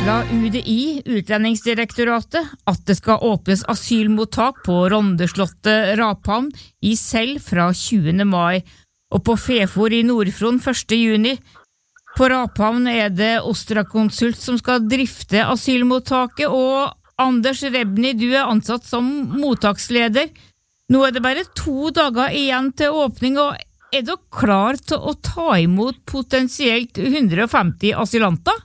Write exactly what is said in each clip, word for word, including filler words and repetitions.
varslet U D I, Utlendingsdirektoratet, at det skal åpnes asylmottak på Rondeslottet Raphavn i Sel fra tjuende mai, og på Fefor i Nordfron første juni. På Raphavn er det Ostra-konsult som skal drifte asylmottaket, og Anders Rebny, du er ansatt som mottaksleder. Nå er det bare to dager igjen til åpning, og er du klar til å ta imot potensielt hundre og femti asylanter?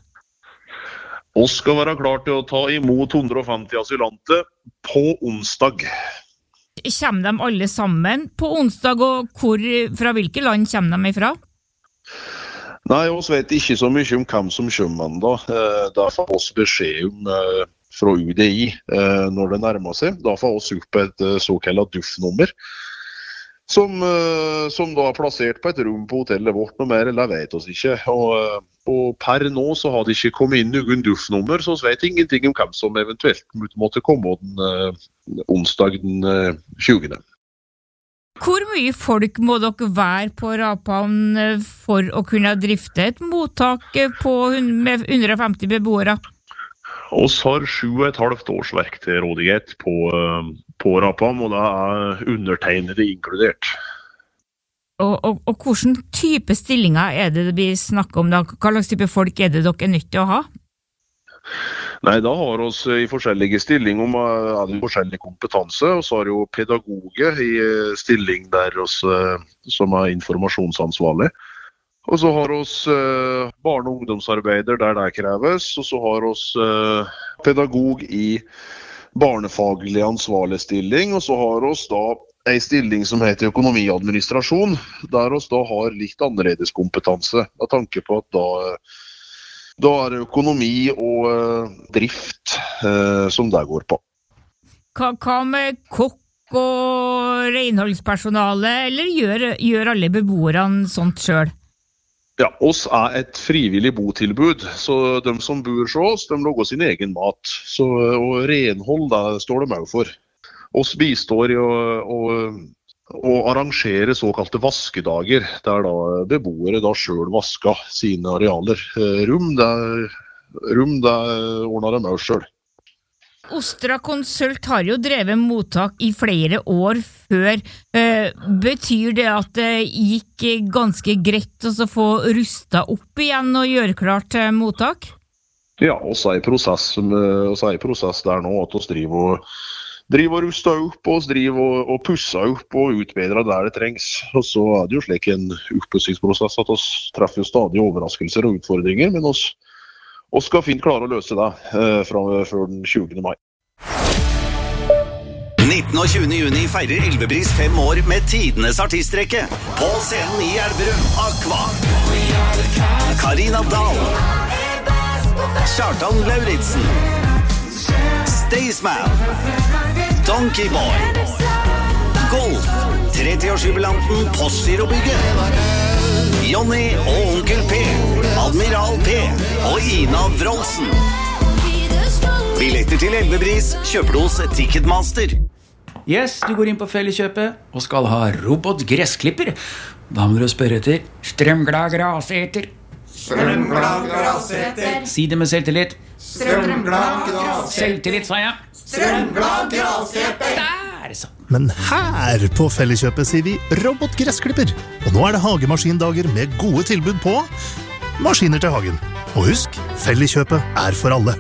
Vi skal være klar til å ta imot hundre og femti asylanter på onsdag. Kommer de alle sammen på onsdag, og hvor, fra hvilke land kommer de ifra? Nei, vi vet ikke så mye om hvem som kommer mandag. Da får vi beskjed om fra U D I når det nærmer seg. Da får vi opp et såkalt D U F-nummer, som, som da er plassert på et rom på hotellet vårt. Noe mer, eller vet vi ikke. Og, og per nå så har det ikke kommet inn noen D U F-nummer, så vi vet ingenting om hvem som eventuelt måtte komme den onsdag den tjuende. Hvor mye folk må dere være på Raphavn for å kunne drifte et mottak på med hundre og femti beboere? Vi har sju og et halvt årsverk til rådighet på, på Raphavn, og det er undertegnede inkludert. Og, og, og hvilken type stillinger er det vi snakker om da? Hva slags type folk er det dere er nødt til å ha? Nei, da har vi i forskjellige stillinger med forskjellig kompetanse, og så har jo pedagoger i stilling der oss, som er informasjonsansvarlig. Og så har vi barne- og ungdomsarbeider der det kreves, og så har vi pedagog i barnefaglig ansvarlig stilling, og så har vi da en stilling som heter økonomiadministrasjon, der vi da har litt annerledes kompetanse, med tanke på at da Da er det økonomi og uh, drift uh, som det går på. Hva, hva med kokk og renholdspersonale, eller gjør, gjør alle beboerne sånt selv? Ja, oss er et frivillig botilbud, så de som bor hos oss, de lager sin egen mat. Så, og renhold, det står de også for. Oss bistår i å, å, å arrangere såkalte vaskedager, der da beboere da selv vasker sine arealer. Rum, det, rum, det ordner de også selv. Ostra-konsult har jo drevet mottak i flere år før. Eh, betyr det at det gikk ganske greit å få rustet opp igjen og gjøre klart til mottak? Ja, oss er i prosess, oss er i prosess der nå, at oss driver og driver og ruster opp, og driver og, og pusser opp og utbedrer der det trengs. Og så er det jo slik en oppussingsprosess at oss treffer stadig overraskelser og utfordringer, men oss, oss skal fint klare å løse det eh, fra, før den tjuende mai. nittende og tjuende juni feirer Ylvebris fem år med tidenes artistrekke. På scenen i Elverum, Aqua, Karina Dahl, Kjartan Lauritsen, Staysman, Donkey Boy, Golf, tretti-årsjubilanten Postgirobygget, Jonny og Onkel P, Admiral P og Ina Wroldsen. Billetter til Elvebris kjøper du hos Ticketmaster. Yes, du går inn på Felleskjøpet og skal ha robotgressklipper. Da må du spørre etter strømglad graseter. Strømglad graseter. Si det med selvtillit. Strømglad graseter. Selvtillit, sa jeg. Strømglad graseter. Der, så. Men her på Felleskjøpet sier vi robotgressklipper. Og nå er det hagemaskindager med gode tilbud på maskiner til hagen. Og husk, Felleskjøpet er for alle.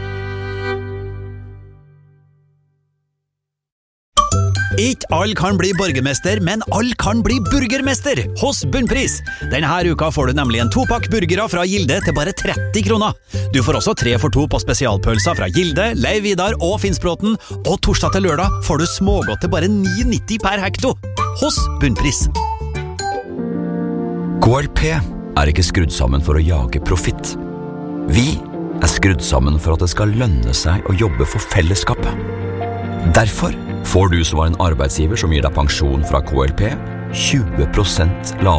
Ikke alle kan bli borgermester, men alle kan bli burgermester hos Bunnpris. Denne uka får du nemlig en topakk burgere fra Gilde til bare tretti kroner. Du får også tre for to på spesialpølser fra Gilde, Leiv Vidar og Finnsbråten, og torsdag til lørdag får du smågodt til bare ni nitti per hekto hos Bunnpris. K L P er ikke skrudd sammen for å jage profitt. Vi er skrudd sammen for at det skal lønne seg å jobbe for fellesskapet. Derfor får du som var en arbeidsgiver som gir deg pensjon fra K L P tjue prosent lavere